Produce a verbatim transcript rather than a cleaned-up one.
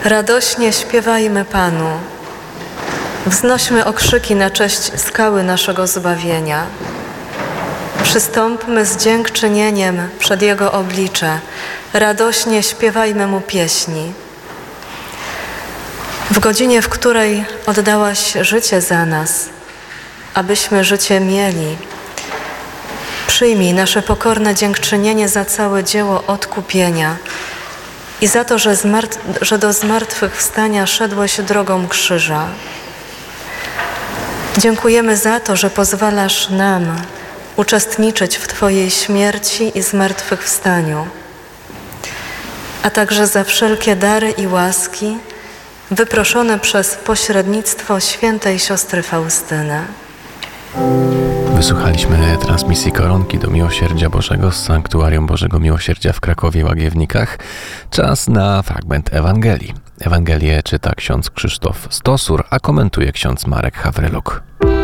Radośnie śpiewajmy Panu. Wznośmy okrzyki na cześć skały naszego zbawienia. Przystąpmy z dziękczynieniem przed Jego oblicze. Radośnie śpiewajmy Mu pieśni. W godzinie, w której oddałaś życie za nas, abyśmy życie mieli, przyjmij nasze pokorne dziękczynienie za całe dzieło odkupienia i za to, że, zmart- że do zmartwychwstania szedłeś drogą krzyża. Dziękujemy za to, że pozwalasz nam uczestniczyć w Twojej śmierci i zmartwychwstaniu, a także za wszelkie dary i łaski wyproszone przez pośrednictwo świętej siostry Faustyny. Wysłuchaliśmy transmisji Koronki do Miłosierdzia Bożego z Sanktuarium Bożego Miłosierdzia w Krakowie Łagiewnikach. Czas na fragment Ewangelii. Ewangelię czyta ksiądz Krzysztof Stosur, a komentuje ksiądz Marek Hawryluk.